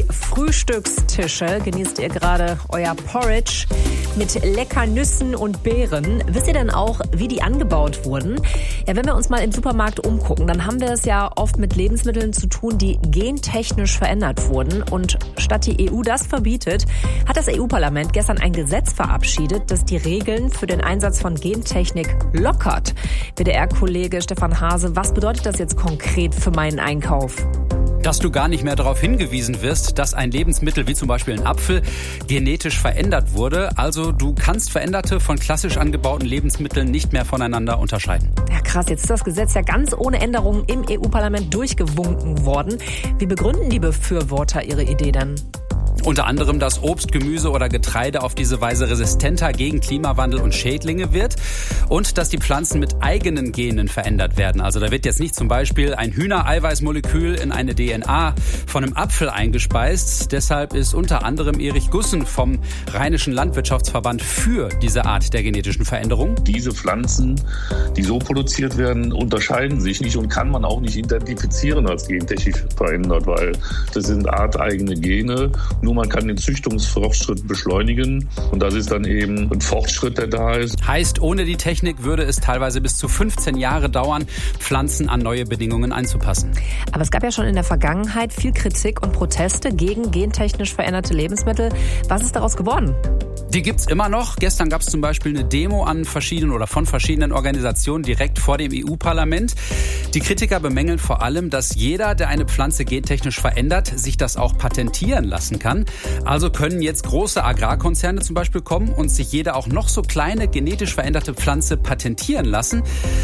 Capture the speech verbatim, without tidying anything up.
Frühstückstische. Genießt ihr gerade euer Porridge mit lecker Nüssen und Beeren. Wisst ihr denn auch, wie die angebaut wurden? Ja, wenn wir uns mal im Supermarkt umgucken, dann haben wir es ja oft mit Lebensmitteln zu tun, die gentechnisch verändert wurden. Und statt die E U das verbietet, hat das E U-Parlament gestern ein Gesetz verabschiedet, das die Regeln für den Einsatz von Gentechnik lockert. B D R-Kollege Stefan Hase, was bedeutet das jetzt konkret für meinen Einkauf? Dass du gar nicht mehr darauf hingewiesen wirst, dass ein Lebensmittel wie zum Beispiel ein Apfel genetisch verändert wurde. Also du kannst veränderte von klassisch angebauten Lebensmitteln nicht mehr voneinander unterscheiden. Ja krass, jetzt ist das Gesetz ja ganz ohne Änderungen im E U-Parlament durchgewunken worden. Wie begründen die Befürworter ihre Idee denn? Unter anderem, dass Obst, Gemüse oder Getreide auf diese Weise resistenter gegen Klimawandel und Schädlinge wird und dass die Pflanzen mit eigenen Genen verändert werden. Also da wird jetzt nicht zum Beispiel ein Hühnereiweißmolekül in eine D N A von einem Apfel eingespeist. Deshalb ist unter anderem Erich Gussen vom Rheinischen Landwirtschaftsverband für diese Art der genetischen Veränderung. Diese Pflanzen, die so produziert werden, unterscheiden sich nicht und kann man auch nicht identifizieren als gentechnisch verändert, weil das sind arteigene Gene. Nur man kann den Züchtungsfortschritt beschleunigen und das ist dann eben ein Fortschritt, der da ist. Heißt, ohne die Technik würde es teilweise bis zu fünfzehn Jahre dauern, Pflanzen an neue Bedingungen anzupassen. Aber es gab ja schon in der Vergangenheit viel Kritik und Proteste gegen gentechnisch veränderte Lebensmittel. Was ist daraus geworden? Die gibt's immer noch. Gestern gab es zum Beispiel eine Demo an verschiedenen oder von verschiedenen Organisationen direkt vor dem E U-Parlament. Die Kritiker bemängeln vor allem, dass jeder, der eine Pflanze gentechnisch verändert, sich das auch patentieren lassen kann. Also können jetzt große Agrarkonzerne zum Beispiel kommen und sich jede auch noch so kleine genetisch veränderte Pflanze patentieren lassen.